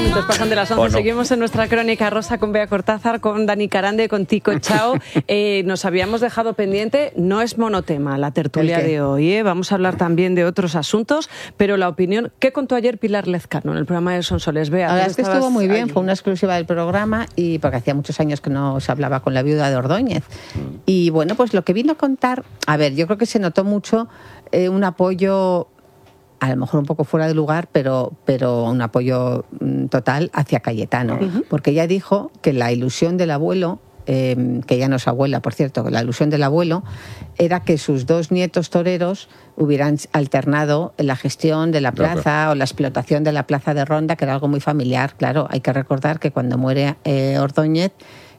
minutos pasan de las 11. Seguimos en nuestra crónica rosa con Bea Cortázar, con Dani Carande, con Tico Chao. Nos habíamos dejado pendiente, no es monotema la tertulia de hoy, ¿eh? Vamos a hablar también de otros asuntos, pero la opinión, ¿qué contó ayer Pilar Lezcano en el programa de Sonsoles? Bea, la verdad es que estuvo muy bien, fue una exclusiva del programa, y porque hacía muchos años que no se hablaba con la viuda de Ordóñez. Y bueno, pues lo que vino a contar, a ver, yo creo que se notó mucho un apoyo, a lo mejor un poco fuera de lugar, pero un apoyo total hacia Cayetano. Porque ella dijo que la ilusión del abuelo, que ella no es abuela, por cierto, que la ilusión del abuelo era que sus dos nietos toreros hubieran alternado en la gestión de la plaza o la explotación de la plaza de Ronda, que era algo muy familiar. Claro, hay que recordar que cuando muere Ordóñez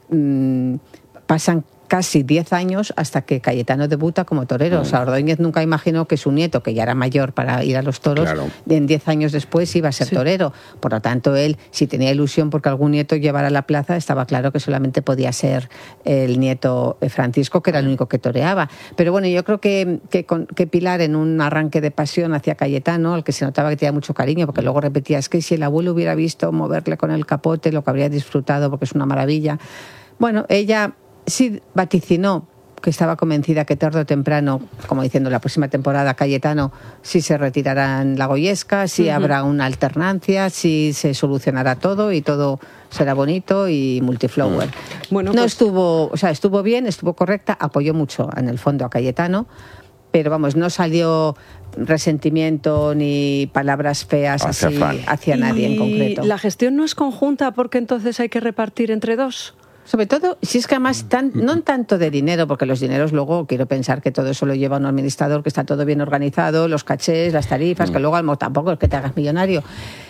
pasan casi 10 años hasta que Cayetano debuta como torero. O sea, Ordóñez nunca imaginó que su nieto, que ya era mayor para ir a los toros, en 10 años después iba a ser torero. Por lo tanto, él, si tenía ilusión porque algún nieto llevara la plaza, estaba claro que solamente podía ser el nieto Francisco, que era el único que toreaba. Pero bueno, yo creo que Pilar, en un arranque de pasión hacia Cayetano, al que se notaba que tenía mucho cariño, porque luego repetía, es que si el abuelo hubiera visto moverle con el capote, lo que habría disfrutado, porque es una maravilla. Bueno, ella sí vaticinó que estaba convencida que tarde o temprano, como diciendo la próxima temporada, Cayetano sí se retirará en la Goyesca, sí habrá una alternancia, sí se solucionará todo y todo será bonito y multiflower. Bueno, no estuvo, o sea, estuvo bien, estuvo correcta, apoyó mucho en el fondo a Cayetano, pero vamos, no salió resentimiento ni palabras feas hacia nadie en concreto. ¿La gestión no es conjunta porque entonces hay que repartir entre dos? Sobre todo, si es que además, no tanto de dinero, porque los dineros luego, quiero pensar que todo eso lo lleva un administrador, que está todo bien organizado, los cachés, las tarifas, que luego tampoco es que te hagas millonario.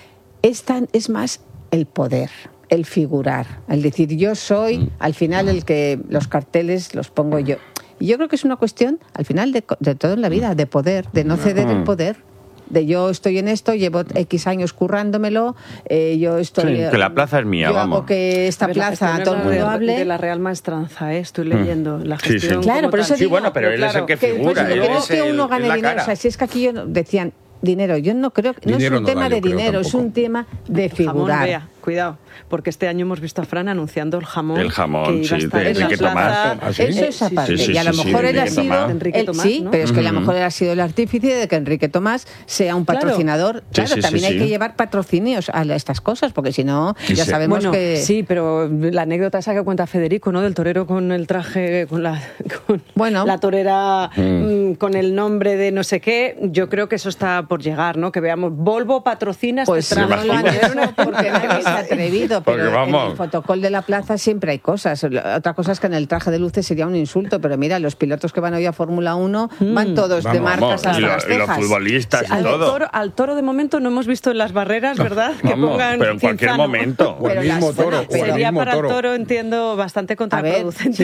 Es más el poder, el figurar, el decir yo soy, al final el que los carteles los pongo yo. Y yo creo que es una cuestión, al final, de todo en la vida, de poder, de no ceder el poder. De yo estoy en esto, llevo X años currándomelo, yo estoy... Sí, que la plaza es mía, yo vamos. hago que esta plaza todo el mundo hable. De la Real Maestranza, estoy leyendo la gestión. Claro, por eso digo... Sí, bueno, pero él es el que figura. Luego que uno gane dinero, o sea, si es que aquí decían dinero, yo no creo, no es un tema de dinero, es un tema de figurar. Jamón, Bea, cuidado, porque este año hemos visto a Fran anunciando el jamón que iba a estar de Enrique Tomás. Eso es aparte. Y a lo mejor él ha sido Enrique Tomás, sí, pero es que a lo mejor él ha sido el artífice de que Enrique Tomás sea un patrocinador. Claro, también hay que llevar patrocinios a estas cosas, porque si no, ya sabemos que... Sí, pero la anécdota esa que cuenta Federico, ¿no? Del torero con el traje, con la torera con el nombre de no sé qué, yo creo que eso está por llegar, ¿no? Que veamos, Volvo patrocina pues este traje. No, porque nadie se ha atrevido, pero en el protocolo de la plaza siempre hay cosas. Otra cosa es que en el traje de luces sería un insulto, pero mira, los pilotos que van hoy a Fórmula 1 van todos de marcas hasta las cejas. Y los futbolistas y todo. Al toro de momento no hemos visto en las barreras, ¿verdad? Que pongan pero en cualquier momento. O el mismo toro. Sería para el toro, entiendo, bastante contraproducente. A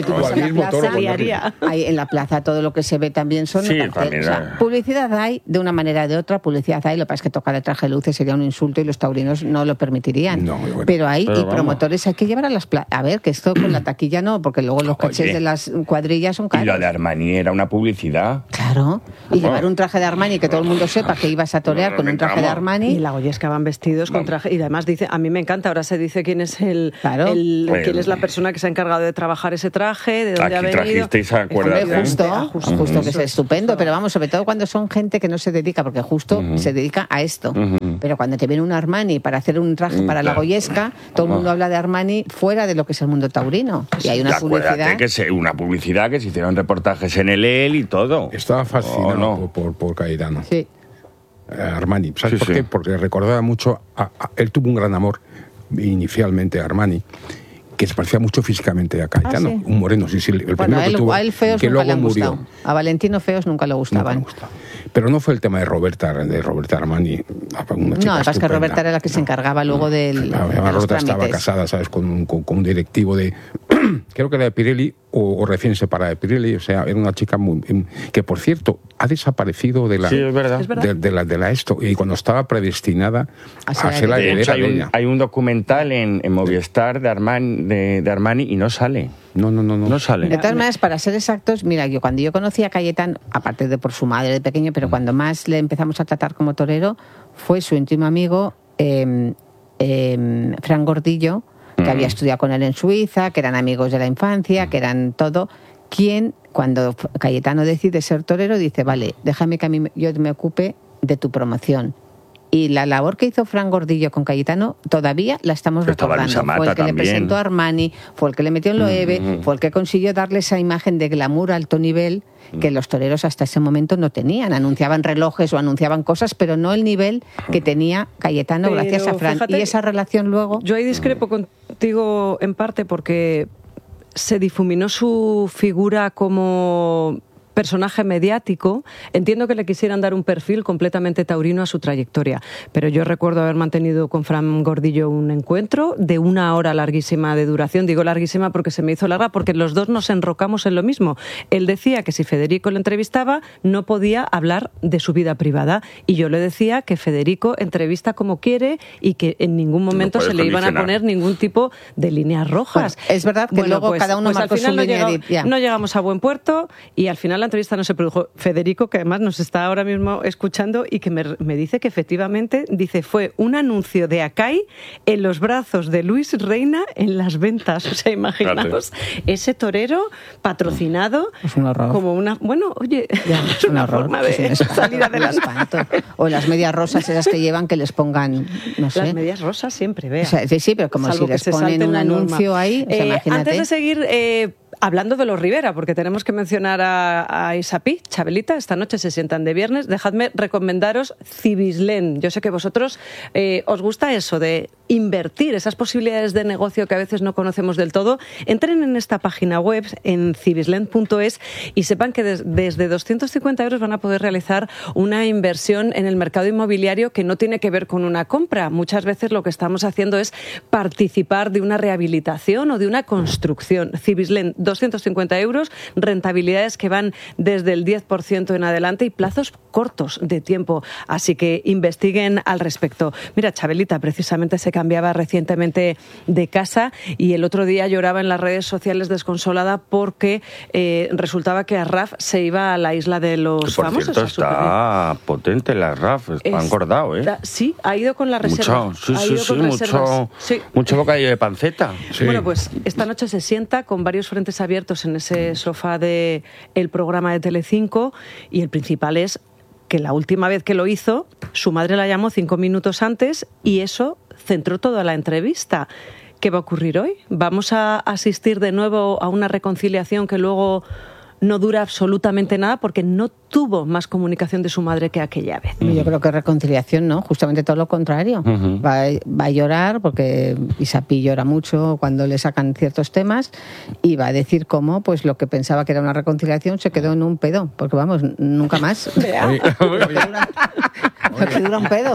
ver, en la plaza todo lo que se ve también son... publicidad hay, de una manera o de otra, publicidad hay, lo que pasa es que tocar el traje de luces sería un insulto y los taurinos no lo permitirían. Pero hay promotores, hay que llevar a las plazas. A ver, que esto con la taquilla no, porque luego los cachés de las cuadrillas son caros. Y lo de Armani era una publicidad. Claro, y llevar un traje de Armani, que todo el mundo sepa que ibas a torear con un traje de Armani. Y en la Goyesca van vestidos con traje, y además dice, a mí me encanta, ahora se dice quién es quién es la persona que se ha encargado de trabajar ese traje, de dónde ha venido. Trajisteis, justo, que es estupendo, pero vamos, sobre todo cuando son gente que no se dedica, porque justo se dedica a esto. Pero cuando te viene un Armani para hacer un traje para la Goyesca, todo el mundo habla de Armani fuera de lo que es el mundo taurino. Y hay una publicidad. Una publicidad que se hicieron reportajes en el y todo. Estaba fascinado por Cayetano. Sí. Armani. ¿Sabes por qué? Porque recordaba mucho. Él tuvo un gran amor inicialmente a Armani, que se parecía mucho físicamente a Cayetano. Un moreno, el primero que tuvo, a él feos que nunca luego le murió. Gustado. A Valentino feos nunca le gustaban. Pero no fue el tema de Roberta Armani. No, es que Roberta era la que se encargaba luego del. Roberta estaba casada, ¿sabes? Con un directivo de. Creo que era de Pirelli o recién separada de Pirelli. O sea, era una chica que, por cierto, ha desaparecido de la. Sí, es verdad. De la esto. Y cuando estaba predestinada a ser la heredera de ella. Hay un documental en Movistar de Armani y no sale. No sale. De todas maneras, para ser exactos, mira, cuando yo conocí a Cayetano, aparte de por su madre de pequeño, pero cuando más le empezamos a tratar como torero, fue su íntimo amigo Fran Gordillo, que había estudiado con él en Suiza, que eran amigos de la infancia, que eran todo, quien, cuando Cayetano decide ser torero, dice, vale, déjame que yo me ocupe de tu promoción. Y la labor que hizo Fran Gordillo con Cayetano todavía la estamos recordando. Fue el que le presentó a Armani, fue el que le metió en Loewe, fue el que consiguió darle esa imagen de glamour a alto nivel que los toreros hasta ese momento no tenían. Anunciaban relojes o anunciaban cosas, pero no el nivel que tenía Cayetano gracias a Fran. Fíjate, y esa relación luego... Yo ahí discrepo contigo en parte porque se difuminó su figura como personaje mediático. Entiendo que le quisieran dar un perfil completamente taurino a su trayectoria, pero yo recuerdo haber mantenido con Fran Gordillo un encuentro de 1 hora larguísima de duración. Digo larguísima porque se me hizo larga, porque los dos nos enrocamos en lo mismo. Él decía que si Federico le entrevistaba no podía hablar de su vida privada, y yo le decía que Federico entrevista como quiere y que en ningún momento se le iban a poner ningún tipo de líneas rojas. Bueno, es verdad que luego cada uno marcó su línea. No llegamos a buen puerto y al final la entrevista no se produjo. Federico, que además nos está ahora mismo escuchando y que me dice que efectivamente, dice, fue un anuncio de Akai en los brazos de Luis Reina en las ventas. O sea, imaginaos ese torero patrocinado como una... Bueno, oye, es una forma de salir adelante. O las medias rosas esas que llevan, que les pongan, no sé. Las medias rosas siempre, vea. O sea, sí, pero como si les ponen un anuncio ahí, o sea, imagínate. Antes de seguir... hablando de los Rivera, porque tenemos que mencionar a Isapí, Chabelita, esta noche se sientan de viernes. Dejadme recomendaros Civislén. Yo sé que vosotros os gusta eso de invertir, esas posibilidades de negocio que a veces no conocemos del todo. Entren en esta página web, en civislén.es, y sepan que desde 250 euros van a poder realizar una inversión en el mercado inmobiliario que no tiene que ver con una compra. Muchas veces lo que estamos haciendo es participar de una rehabilitación o de una construcción. Civislén, 250 euros, rentabilidades que van desde el 10% en adelante y plazos cortos de tiempo. Así que investiguen al respecto. Mira, Chabelita precisamente se cambiaba recientemente de casa y el otro día lloraba en las redes sociales desconsolada porque resultaba que Arraf se iba a la isla de los famosos. Por cierto, está potente la Arraf, ha engordado, ¿eh? Sí, ha ido con la reserva. Mucho bocadillo de panceta. Sí. Bueno, pues esta noche se sienta con varios frentes abiertos en ese sofá del programa de Telecinco, y el principal es que la última vez que lo hizo, su madre la llamó 5 minutos antes y eso centró toda la entrevista. ¿Qué va a ocurrir hoy? ¿Vamos a asistir de nuevo a una reconciliación que luego no dura absolutamente nada porque no tuvo más comunicación de su madre que aquella vez? Yo creo que reconciliación no, justamente todo lo contrario. Va a llorar porque Isapí llora mucho cuando le sacan ciertos temas y va a decir cómo pues lo que pensaba que era una reconciliación se quedó en un pedo, porque vamos, nunca más. Porque dura un pedo.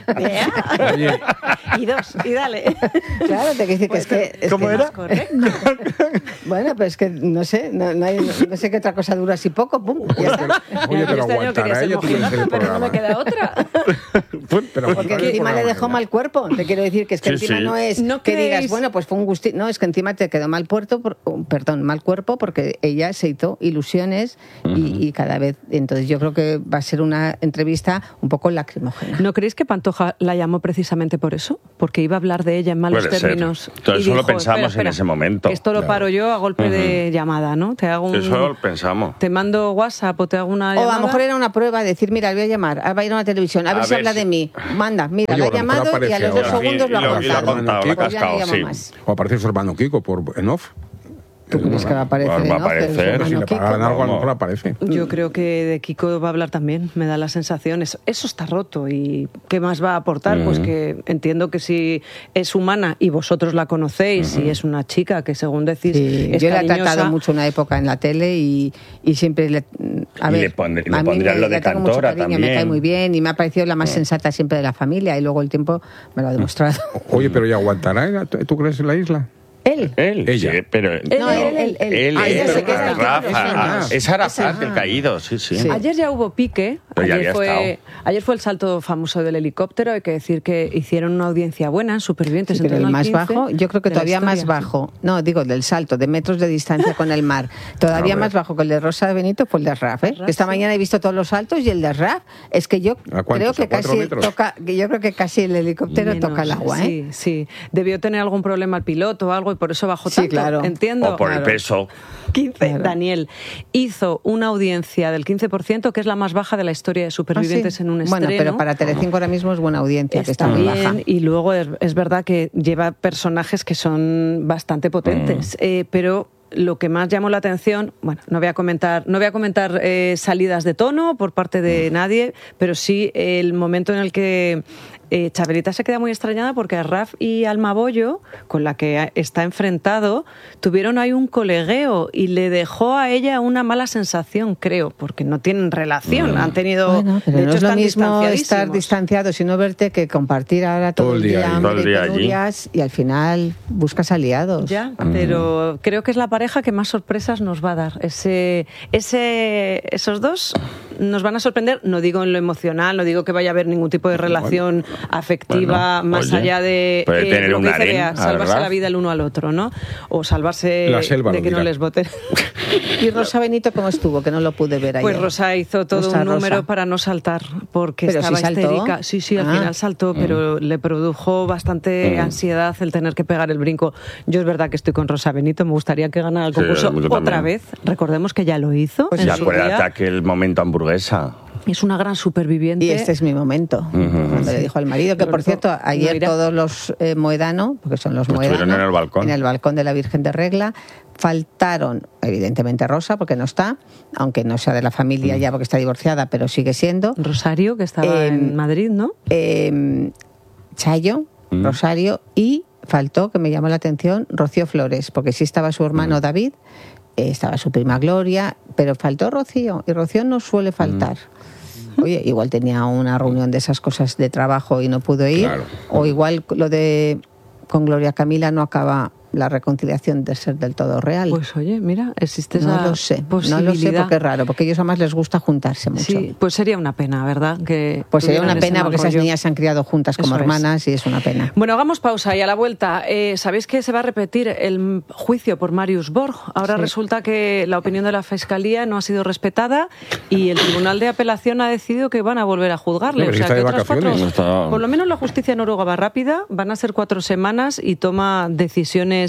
Y dos, y dale. Claro, te quiero decir que es que... ¿Cómo era? Bueno, pues es que no sé, no sé qué otra cosa dura así poco, pum, ya está. Oye, pero aguantará ella, tú tienes el pero programa. no me queda otra. Porque encima le dejó mal cuerpo. Te quiero decir que es que encima no es que digas, bueno, pues fue un gustito. No, es que encima te quedó mal cuerpo porque ella se hizo ilusiones y cada vez... Entonces yo creo que va a ser una entrevista un poco lacrimógena. ¿No creéis que Pantoja la llamó precisamente por eso? Porque iba a hablar de ella en malos términos. Todo eso lo pensamos en ese momento. Esto lo paro yo a golpe de llamada, ¿no? Te hago eso lo pensamos. Te mando WhatsApp o te hago una llamada. O a lo mejor era una prueba, decir, mira, le voy a llamar, va a ir a una televisión, a ver si habla de mí. Manda, mira, lo ha llamado y a los 2 segundos lo ha contado. O aparece su hermano Kiko en off. ¿Tú crees que va a aparecer? Va a aparecer. Si le pagan algo, a lo mejor aparece. Yo creo que de Kiko va a hablar también, me da la sensación. Eso está roto. ¿Y qué más va a aportar? Pues que entiendo que si es humana y vosotros la conocéis y es una chica que, según decís, es yo cariñosa. la he tratado mucho una época en la tele y siempre le pondrían lo de cantora también. Me cae muy bien y me ha parecido la más sensata siempre de la familia y luego el tiempo me lo ha demostrado. Oye, pero ¿y aguantará? ¿Tú crees en la isla? Él. Ella. Sí, pero... Él. Rafa. Es Arafat el caído, sí. Ayer ya hubo pique. Ayer fue el salto famoso del helicóptero. Hay que decir que hicieron una audiencia buena en Supervivientes. Sí, pero el más bajo, yo creo que todavía más bajo. No, digo, del salto, de metros de distancia con el mar. Todavía más bajo que el de Rosa Benito fue el de Raf. Esta mañana he visto todos los saltos y el de Raf es que yo creo que casi el helicóptero toca el agua. Sí. Debió tener algún problema el piloto o algo y por eso bajó tanto. Claro. Entiendo. O por el peso. 15. Claro. Daniel hizo una audiencia del 15%, que es la más baja de la historia de Supervivientes en un estreno. Bueno, pero para Telecinco ahora mismo es buena audiencia, que está muy baja. Y luego es verdad que lleva personajes que son bastante potentes, pero lo que más llamó la atención, bueno, no voy a comentar salidas de tono por parte de nadie, pero sí el momento en el que Chabelita se queda muy extrañada porque Raf y Alma Bollo, con la que está enfrentado, tuvieron ahí un colegueo y le dejó a ella una mala sensación, creo, porque no tienen relación, han tenido... Bueno, pero de hecho, no es lo mismo estar distanciados y no verte que compartir ahora todo el día penurias, y al final buscas aliados. Ya, pero creo que es la pareja que más sorpresas nos va a dar. Esos dos nos van a sorprender, no digo en lo emocional, no digo que vaya a haber ningún tipo de relación afectiva más allá de lo que dice Bea, salvarse la vida el uno al otro, ¿no? O salvarse de que no les voten. ¿Y Rosa Benito cómo estuvo? Que no lo pude ver ayer. Pues Rosa hizo todo un número para no saltar, porque estaba histérica. Sí, al final saltó, pero le produjo bastante ansiedad el tener que pegar el brinco. Yo es verdad que estoy con Rosa Benito, me gustaría que ganara el concurso otra vez. Recordemos que ya lo hizo. Pues acuérdate aquel momento hamburguesa. Es una gran superviviente. Y este es mi momento. Cuando le dijo al marido, que por cierto, ayer todos los Moedano, porque son los Moedano, en el balcón de la Virgen de Regla, faltaron, evidentemente Rosa, porque no está, aunque no sea de la familia ya porque está divorciada, pero sigue siendo. Rosario, que estaba en Madrid, ¿no? Chayo, Rosario, y faltó, que me llamó la atención, Rocío Flores, porque sí estaba su hermano David, estaba su prima Gloria, pero faltó Rocío, y Rocío no suele faltar. Oye, igual tenía una reunión de esas cosas de trabajo y no pudo ir, o igual lo de con Gloria Camila no acaba la reconciliación de ser del todo real. Pues oye, mira, existe esa posibilidad. No lo sé porque es raro, porque a ellos además les gusta juntarse mucho. Sí, pues sería una pena, ¿verdad? Pues sería una pena porque esas niñas se han criado juntas como hermanas y es una pena. Bueno, hagamos pausa y a la vuelta, ¿sabéis que se va a repetir el juicio por Marius Borg? Ahora resulta que la opinión de la Fiscalía no ha sido respetada y el Tribunal de Apelación ha decidido que van a volver a juzgarle. O sea, que otras 4, por lo menos la justicia noruega va rápida, van a ser 4 semanas y toma decisiones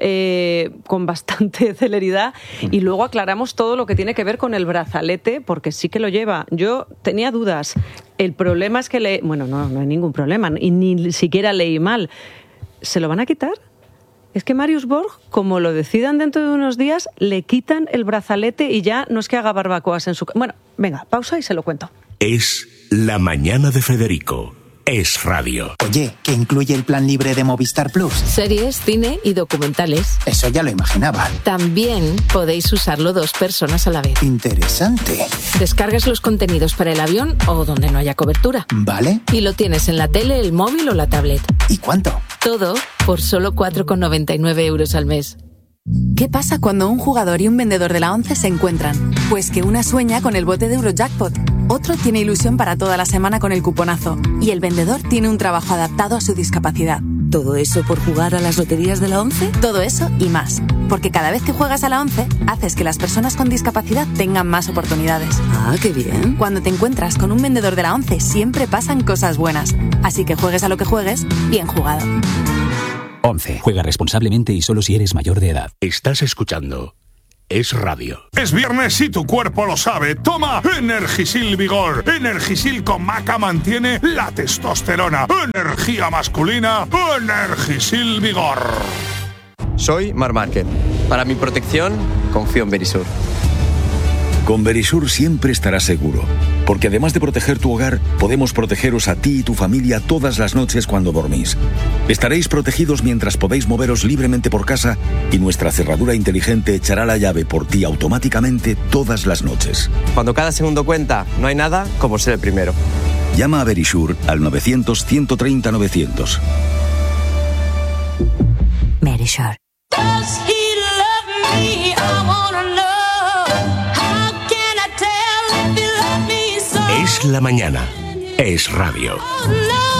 con bastante celeridad y luego aclaramos todo lo que tiene que ver con el brazalete porque sí que lo lleva. Yo tenía dudas. El problema es que no hay ningún problema y ni siquiera leí mal. ¿Se lo van a quitar? Es que Marius Borg, como lo decidan dentro de unos días, le quitan el brazalete y ya no es que haga barbacoas en su... Bueno, venga, pausa y se lo cuento. Es La Mañana de Federico. Es radio. Oye, ¿qué incluye el plan libre de Movistar Plus? Series, cine y documentales. Eso ya lo imaginaba. También podéis usarlo 2 personas a la vez. Interesante. Descargas los contenidos para el avión o donde no haya cobertura. Vale. Y lo tienes en la tele, el móvil o la tablet. ¿Y cuánto? Todo por solo 4,99 € al mes. ¿Qué pasa cuando un jugador y un vendedor de la 11 se encuentran? Pues que una sueña con el bote de Eurojackpot, otro tiene ilusión para toda la semana con el cuponazo y el vendedor tiene un trabajo adaptado a su discapacidad. ¿Todo eso por jugar a las loterías de la 11? Todo eso y más, porque cada vez que juegas a la 11 haces que las personas con discapacidad tengan más oportunidades. Ah, qué bien. Cuando te encuentras con un vendedor de la 11 siempre pasan cosas buenas, así que juegues a lo que juegues, bien jugado. 11. Juega responsablemente y solo si eres mayor de edad. Estás escuchando Es Radio. Es viernes y tu cuerpo lo sabe. Toma Energisil Vigor. Energisil con maca mantiene la testosterona. Energía masculina. Energisil Vigor. Soy Marc Márquez. Para mi protección, confío en Verisur. Con Verisur siempre estarás seguro, porque además de proteger tu hogar, podemos protegeros a ti y tu familia todas las noches cuando dormís. Estaréis protegidos mientras podéis moveros libremente por casa y nuestra cerradura inteligente echará la llave por ti automáticamente todas las noches. Cuando cada segundo cuenta, no hay nada como ser el primero. Llama a Verisur al 900-130-900. Verisur. Es la mañana. Es radio.